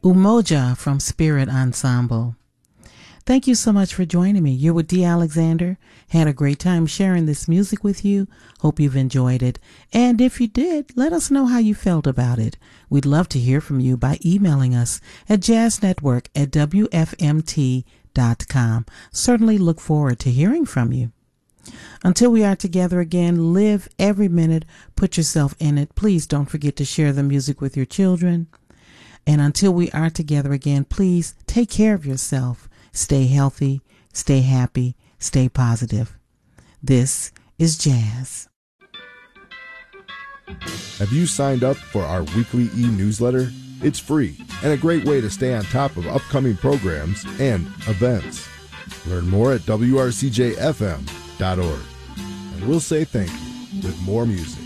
Umoja from Spirit Ensemble. Thank you so much for joining me. You're with Dee Alexander. Had a great time sharing this music with you. Hope you've enjoyed it. And if you did, let us know how you felt about it. We'd love to hear from you by emailing us at jazznetwork@wfmt.com. Certainly look forward to hearing from you. Until we are together again, live every minute. Put yourself in it. Please don't forget to share the music with your children. And until we are together again, please take care of yourself. Stay healthy, stay happy, stay positive. This is Jazz. Have you signed up for our weekly e-newsletter? It's free and a great way to stay on top of upcoming programs and events. Learn more at wrcjfm.org. And we'll say thank you with more music.